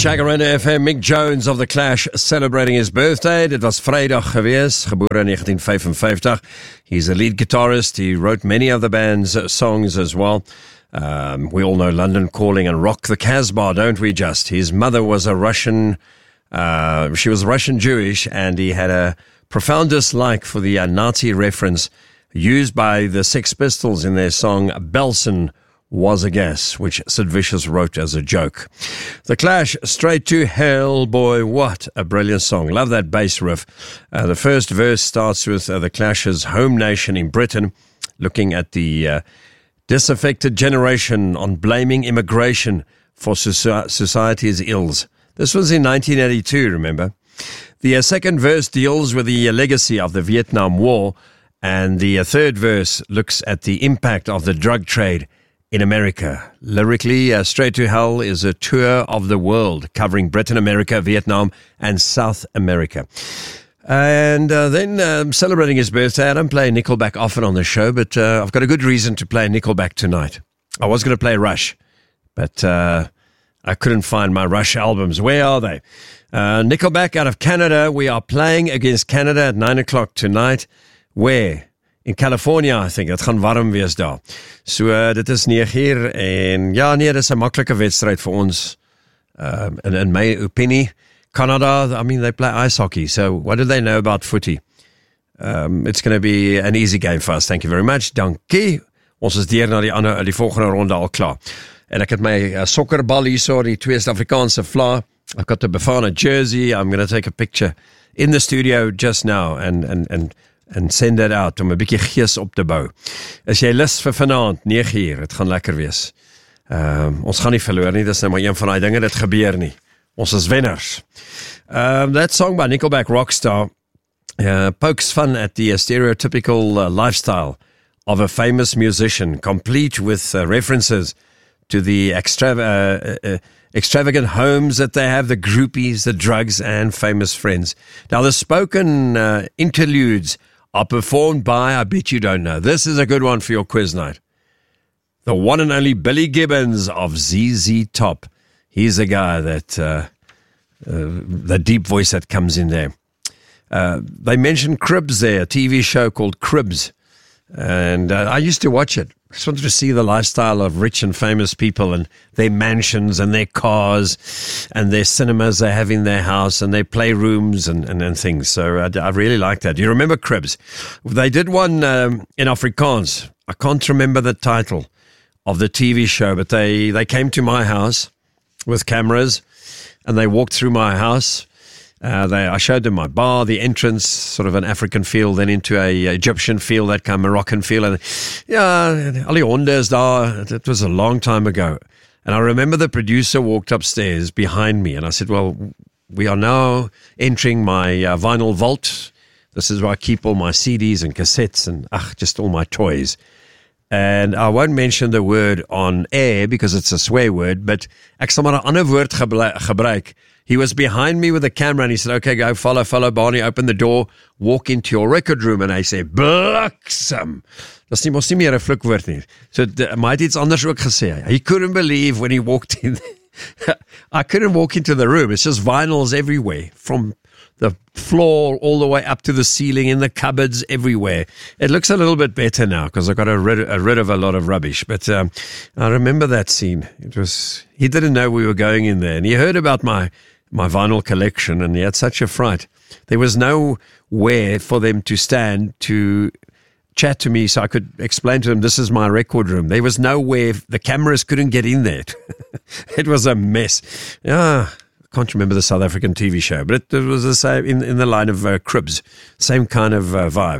Jacaranda FM, Mick Jones of The Clash celebrating his birthday. Dit was Vrydag gewees, gebore in 1955. He's a lead guitarist. He wrote many of the band's songs as well. We all know London Calling and Rock the Casbah, don't we just? His mother was a Russian, she was Russian Jewish, and he had a profound dislike for the Nazi reference used by the Sex Pistols in their song Belsen Was a Gas, which Sid Vicious wrote as a joke. The Clash, Straight to Hell, boy, what a brilliant song. Love that bass riff. The first verse starts with The Clash's home nation in Britain, looking at the disaffected generation on blaming immigration for society's ills. This was in 1982, remember? The second verse deals with the legacy of the Vietnam War, and the third verse looks at the impact of the drug trade in America. Lyrically, Straight to Hell is a tour of the world covering Britain, America, Vietnam, and South America. And then celebrating his birthday, I don't play Nickelback often on the show, but I've got a good reason to play Nickelback tonight. I was going to play Rush, but I couldn't find my Rush albums. Where are they? Nickelback out of Canada. We are playing against Canada at 9 o'clock tonight. Where? In California, I think. Het gaan warm wees daar. So, dit is 9 uur. En ja, nee, dit is 'n maklike wedstryd vir ons. In my opinion, Canada, I mean, they play ice hockey. So, what do they know about footy? It's going to be an easy game for us. Thank you very much. Dankie. Ons is deur na die volgende ronde al klaar. En ek het my sokkerbal hier so, die twee Suid-Afrikaanse vlae. I've got the Bafana jersey. I'm going to take a picture in the studio just now and send that out om 'n bietjie gees op te bou. As jy lus vir vanaand 9 uur, dit gaan lekker wees. Ons gaan nie verloor nie, dis nou maar een van daai dinge, dit gebeur nie. Ons is wenners. That song by Nickelback, Rockstar, pokes fun at the stereotypical lifestyle of a famous musician, complete with references to the extravagant homes that they have, the groupies, the drugs, and famous friends. Now, the spoken interludes are performed by, I bet you don't know, this is a good one for your quiz night, the one and only Billy Gibbons of ZZ Top. He's the guy that, the deep voice that comes in there. They mentioned Cribs there, a TV show called Cribs, and I used to watch it. I just wanted to see the lifestyle of rich and famous people and their mansions and their cars and their cinemas they have in their house and their playrooms and things. So I really like that. Do you remember Cribs? They did one in Afrikaans. I can't remember the title of the TV show, but they came to my house with cameras and they walked through my house. I showed them my bar, the entrance, sort of an African feel, then into a Egyptian feel, that kind of Moroccan feel. And yeah, Ali honde is daar. It was a long time ago. And I remember the producer walked upstairs behind me and I said, well, we are now entering my vinyl vault. This is where I keep all my CDs and cassettes and just all my toys. And I won't mention the word on air because it's a swear word, but ek sal maar 'n ander woord gebruik. He was behind me with a camera and he said, okay, go follow Barney, open the door, walk into your record room. And I said, bliksem. Dis nie mos nie meer 'n vloekwoord nie. So, maar hy het iets anders ook gesê. He couldn't believe when he walked in. I couldn't walk into the room. It's just vinyls everywhere, from the floor all the way up to the ceiling, in the cupboards, everywhere. It looks a little bit better now because I got rid of a lot of rubbish. But I remember that scene. He didn't know we were going in there. And he heard about my vinyl collection and he had such a fright. There was nowhere for them to stand to chat to me so I could explain to them, this is my record room. There was nowhere, the cameras couldn't get in there. It was a mess. I can't remember the South African TV show, but it was the same in the line of Cribs, same kind of vibe.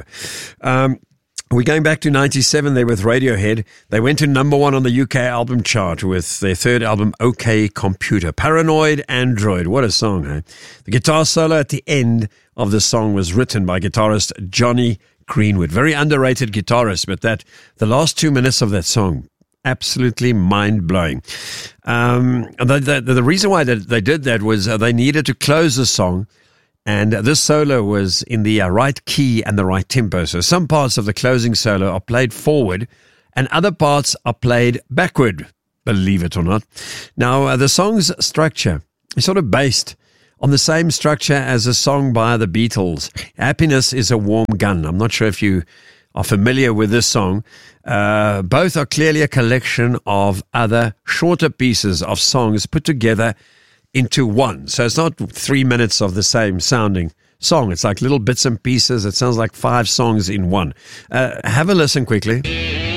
We're going back to 97 there with Radiohead. They went to number 1 on the UK album chart with their third album, OK Computer. Paranoid Android. What a song, hey? The guitar solo at the end of the song was written by guitarist Johnny Greenwood. Very underrated guitarist, but the last 2 minutes of that song, absolutely mind-blowing. The reason why they did that was they needed to close the song, and this solo was in the right key and the right tempo. So some parts of the closing solo are played forward and other parts are played backward, believe it or not. Now, the song's structure It's sort of based on the same structure as a song by the Beatles. Happiness is a Warm Gun. I'm not sure if you are familiar with this song. Both are clearly a collection of other shorter pieces of songs put together into one. So it's not 3 minutes of the same sounding song. It's like little bits and pieces. It sounds like 5 songs in one. Have a listen quickly.